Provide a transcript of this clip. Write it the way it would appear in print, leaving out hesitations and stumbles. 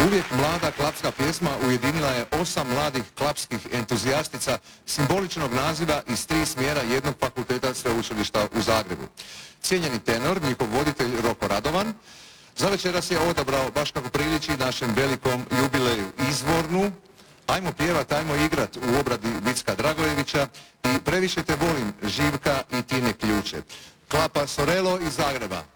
Uvijek mlada klapska pjesma ujedinila je 8 mladih klapskih entuzijastica simboličnog naziva iz 3 smjera jednog fakulteta sveučilišta u Zagrebu. Cijenjeni tenor, njihov voditelj Roko Radovan, za večeras je odabrao, baš kako priliči našem velikom jubileju, izvornu "Ajmo pjevat, ajmo igrat" u obradi Vicka Dragojevića i "Previše te volim" Živka i Tine Ključe. Klapa Sorelo iz Zagreba.